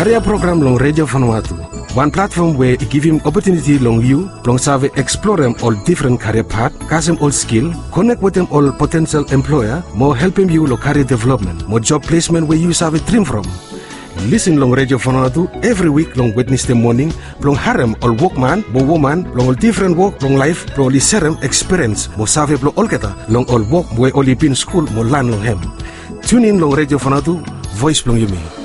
career program long Radio Vanuatu. One platform where it give him opportunity long you, long serve explore them all different career path, cast them all skill, connect with them all potential employer, more helping you long career development, more job placement where you serve a dream from. Listen long Radio Vanuatu every week long Wednesday morning, long harem all workman, bo woman, long all different work, long life, long all serem experience, mo serve long all keta, long all work where all been school, mo learn long him. Tune in long Radio Vanuatu, voice long you me.